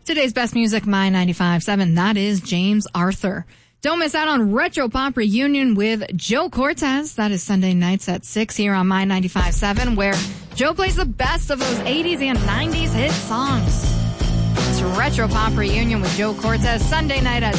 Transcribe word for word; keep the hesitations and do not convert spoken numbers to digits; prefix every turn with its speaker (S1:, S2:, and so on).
S1: Today's best music, My ninety-five point seven. That is James Arthur. Don't miss out on Retro Pop Reunion with Joe Cortez. That is Sunday nights at six here on My ninety-five point seven, where Joe plays the best of those eighties and nineties hit songs. It's Retro Pop Reunion with Joe Cortez, Sunday night at